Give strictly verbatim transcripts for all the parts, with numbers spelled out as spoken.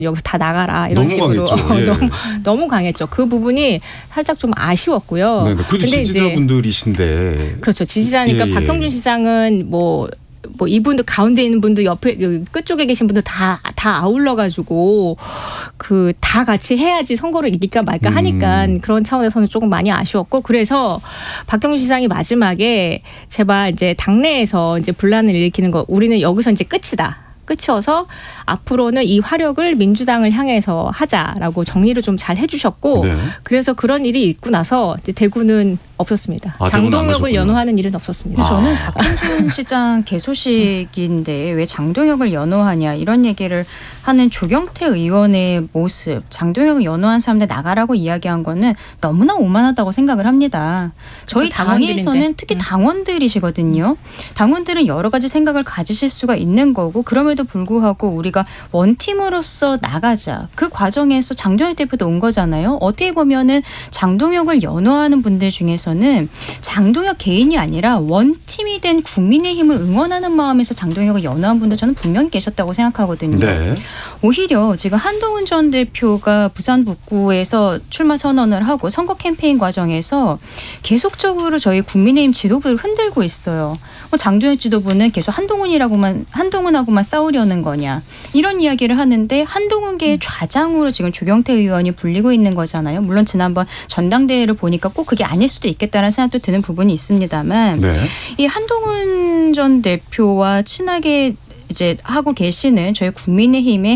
여기서 다 나가라 이런 너무 식으로 강했죠. 예. 너무, 너무 강했죠. 그 부분이 살짝 좀 아쉬웠고요. 네네. 그래도 지지자분들이신데. 그렇죠. 지지자니까 예, 예. 박형준 시장은 뭐 뭐 이분도 가운데 있는 분도 옆에 끝쪽에 계신 분들 다 다 아울러 가지고 그 다 같이 해야지 선거를 이길까 말까 하니까 음. 그런 차원에서는 조금 많이 아쉬웠고, 그래서 박형준 시장이 마지막에 제발 이제 당내에서 이제 분란을 일으키는 거 우리는 여기서 이제 끝이다. 끝이어서 앞으로는 이 화력을 민주당을 향해서 하자라고 정리를 좀 잘 해주셨고, 네. 그래서 그런 일이 있고 나서 이제 대구는 없었습니다. 아, 대구는 안 장동혁을 가셨구나. 연호하는 일은 없었습니다. 아. 저는 박형준 시장 개소식인데 왜 장동혁을 연호하냐 이런 얘기를 하는 조경태 의원의 모습, 장동혁을 연호한 사람들 나가라고 이야기한 거는 너무나 오만하다고 생각을 합니다. 저희 그렇죠, 당원들인데. 당에서는 특히 당원들이시거든요. 당원들은 여러 가지 생각을 가지실 수가 있는 거고, 그럼에도 불구하고 우리가 원팀으로서 나가자. 그 과정에서 장동혁 대표도 온 거잖아요. 어떻게 보면은 장동혁을 연호하는 분들 중에서는 장동혁 개인이 아니라 원팀이 된 국민의힘을 응원하는 마음에서 장동혁을 연호한 분들 저는 분명히 계셨다고 생각하거든요. 네. 오히려 지금 한동훈 전 대표가 부산 북구에서 출마 선언을 하고 선거 캠페인 과정에서 계속적으로 저희 국민의힘 지도부를 흔들고 있어요. 뭐 장동혁 지도부는 계속 한동훈이라고만 한동훈하고만 싸우려는 거냐 이런 이야기를 하는데, 한동훈계의 좌장으로 지금 조경태 의원이 불리고 있는 거잖아요. 물론 지난번 전당대회를 보니까 꼭 그게 아닐 수도 있겠다는 생각도 드는 부분이 있습니다만, 네. 이 한동훈 전 대표와 친하게 이제 하고 계시는 저희 국민의힘의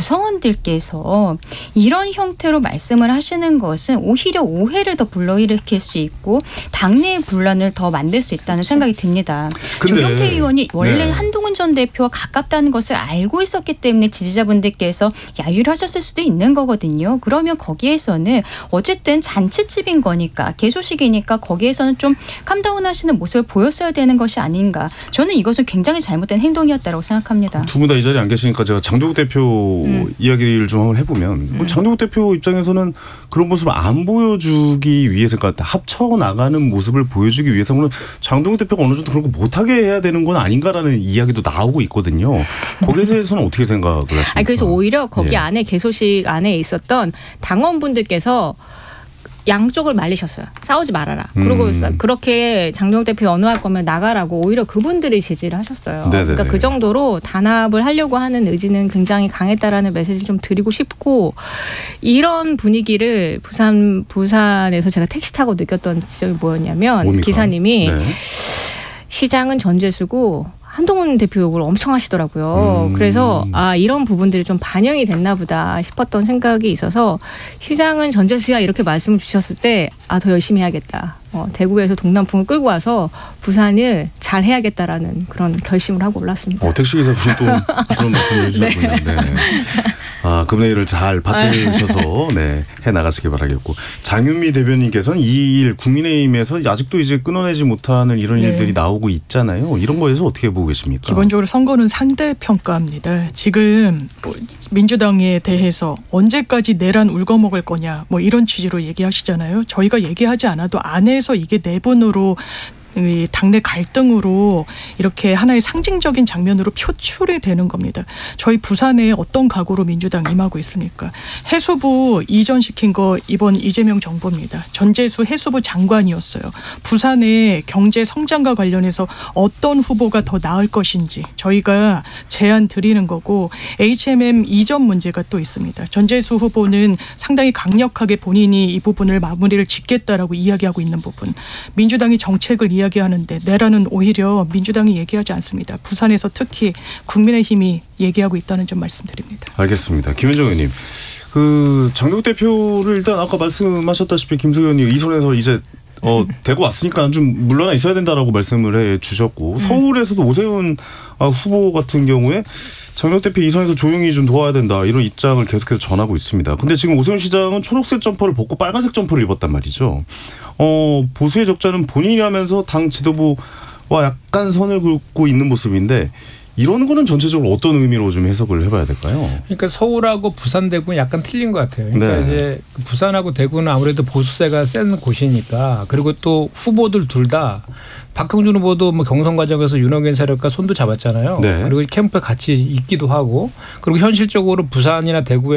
구성원들께서 이런 형태로 말씀을 하시는 것은 오히려 오해를 더 불러일으킬 수 있고 당내의 분란을 더 만들 수 있다는 생각이 듭니다. 근데, 조경태 의원이 원래 네. 한동훈 전 대표와 가깝다는 것을 알고 있었기 때문에 지지자분들께서 야유를 하셨을 수도 있는 거거든요. 그러면 거기에서는 어쨌든 잔치집인 거니까, 개소식이니까 거기에서는 좀 캄다운 하시는 모습을 보였어야 되는 것이 아닌가. 저는 이것은 굉장히 잘못된 행동이었다고 생각합니다. 합니다. 두 분 다 이 자리에 안 계시니까 제가 장동욱 대표 음. 이야기를 좀 한번 해보면 음. 장동욱 대표 입장에서는 그런 모습을 안 보여주기 위해서, 그러니까 합쳐 나가는 모습을 보여주기 위해서는 장동욱 대표가 어느 정도 그런 거 못하게 해야 되는 건 아닌가라는 이야기도 나오고 있거든요. 거기에 대해서는 어떻게 생각을 하십니까? 아니, 그래서 오히려 거기 예. 안에 개소식 안에 있었던 당원분들께서 양쪽을 말리셨어요. 싸우지 말아라. 그리고 음. 그렇게 장동혁 대표 연호할 거면 나가라고 오히려 그분들이 지지를 하셨어요. 네네네. 그러니까 그 정도로 단합을 하려고 하는 의지는 굉장히 강했다라는 메시지를 좀 드리고 싶고, 이런 분위기를 부산 부산에서 제가 택시 타고 느꼈던 지점이 뭐였냐면, 뭡니까? 기사님이 네. 시장은 전재수고 한동훈 대표 욕을 엄청 하시더라고요. 음. 그래서 아, 이런 부분들이 좀 반영이 됐나 보다 싶었던 생각이 있어서, 시장은 전재수야 이렇게 말씀을 주셨을 때 아, 더 열심히 해야겠다. 어, 대구에서 동남풍을 끌고 와서 부산을 잘 해야겠다라는 그런 결심을 하고 올랐습니다. 어, 택시기사 분이 또 그런 말씀을 해주셨군요. 네. 네. 아, 금내일을 잘 받드셔서 네, 해 나가시기 바라겠고, 장윤미 대변인께서는 이 일 국민의힘에서 아직도 이제 끊어내지 못하는 이런 네. 일들이 나오고 있잖아요. 이런 거에서 어떻게 보고 계십니까? 기본적으로 선거는 상대 평가입니다. 지금 뭐 민주당에 대해서 언제까지 내란 울거먹을 거냐 뭐 이런 취지로 얘기하시잖아요. 저희가 얘기하지 않아도 안에서 이게 내분으로 이 당내 갈등으로 이렇게 하나의 상징적인 장면으로 표출이 되는 겁니다. 저희 부산에 어떤 각오로 민주당 임하고 있습니까? 해수부 이전시킨 거 이번 이재명 정부입니다. 전재수 해수부 장관이었어요. 부산의 경제 성장과 관련해서 어떤 후보가 더 나을 것인지 저희가 제안 드리는 거고, 에이치엠엠 이전 문제가 또 있습니다. 전재수 후보는 상당히 강력하게 본인이 이 부분을 마무리를 짓겠다라고 이야기하고 있는 부분. 민주당이 정책을 이야기하는데 내란은 오히려 민주당이 얘기하지 않습니다. 부산에서 특히 국민의힘이 얘기하고 있다는 점 말씀드립니다. 알겠습니다. 김현정 의원님, 그 장동욱 대표를 일단 아까 말씀하셨다시피 김석현 의원이 이 선에서 이제 어, 되고 왔으니까 좀 물러나 있어야 된다라고 말씀을 해 주셨고, 음. 서울에서도 오세훈 후보 같은 경우에 장동욱 대표 이 선에서 조용히 좀 도와야 된다 이런 입장을 계속해서 전하고 있습니다. 근데 지금 오세훈 시장은 초록색 점퍼를 벗고 빨간색 점퍼를 입었단 말이죠. 어, 보수의 적자는 본인이 하면서 당 지도부와 약간 선을 긋고 있는 모습인데, 이런 거는 전체적으로 어떤 의미로 좀 해석을 해봐야 될까요? 그러니까 서울하고 부산, 대구는 약간 틀린 것 같아요. 그러니까 네. 이제 부산하고 대구는 아무래도 보수세가 센 곳이니까, 그리고 또 후보들 둘 다 박형준 후보도 뭐 경선 과정에서 윤호경 세력과 손도 잡았잖아요. 네. 그리고 캠프에 같이 있기도 하고, 그리고 현실적으로 부산이나 대구에